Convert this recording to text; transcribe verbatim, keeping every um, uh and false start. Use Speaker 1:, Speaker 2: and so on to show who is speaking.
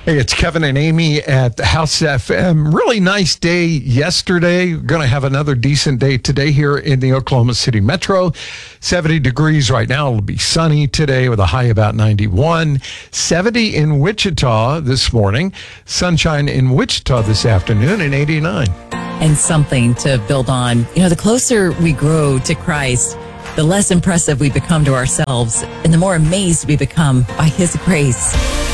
Speaker 1: Hey, it's Kevin and Amy at House F M. Really nice day yesterday. We're going to have another decent day today here in the Oklahoma City Metro. seventy degrees right now. It'll be sunny today with a high about ninety-one. seventy in Wichita this morning. Sunshine in Wichita this afternoon and eighty-nine.
Speaker 2: And something to build on. You know, the closer we grow to Christ, the less impressive we become to ourselves and the more amazed we become by His grace.